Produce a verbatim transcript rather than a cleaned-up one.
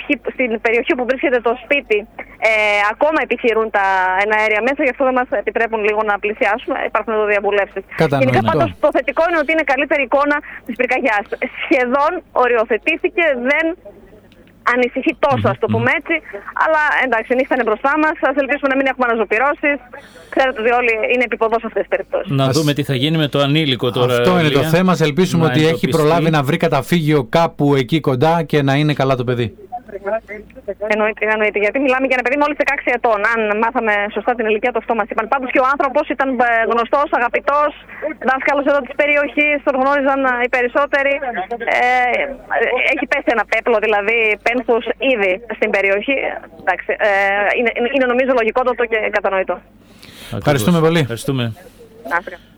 περιοχή, στην περιοχή που βρίσκεται το σπίτι ε, ακόμα επιχειρούν τα εναέρια μέσα, γι' αυτό δεν μας επιτρέπουν λίγο να πλησιάσουμε. Υπάρχουν εδώ διαβουλεύσεις. Γενικά πάντως το θετικό είναι ότι είναι καλύτερη εικόνα της πυρκαγιάς. Σχεδόν οριοθετήθηκε, δεν ανησυχεί τόσο, ας το πούμε έτσι, αλλά εντάξει, η νύχτα είναι μπροστά μας. Ας ελπίσουμε να μην έχουμε αναζωπυρώσεις. Ξέρετε ότι όλοι είναι επίποδος σε αυτές τις περιπτώσεις. Να δούμε τι θα γίνει με το ανήλικο τώρα. Αυτό είναι Λία. Το θέμα. Ας ελπίσουμε να ότι έχει προλάβει να βρει καταφύγιο κάπου εκεί κοντά και να είναι καλά το παιδί. Εννοείται, εννοείται. Γιατί μιλάμε για ένα παιδί μόλις δεκαέξι ετών. Αν μάθαμε σωστά την ηλικία του, αυτό μας είπαν. Πάντως και ο άνθρωπος ήταν γνωστός, αγαπητός, δάσκαλος εδώ της περιοχής, τον γνώριζαν οι περισσότεροι. Ε, έχει πέσει ένα πέπλο, δηλαδή πένθους ήδη στην περιοχή. Εντάξει, ε, είναι, είναι νομίζω λογικότατο και κατανοητό. Ευχαριστούμε πολύ. Ευχαριστούμε. Να,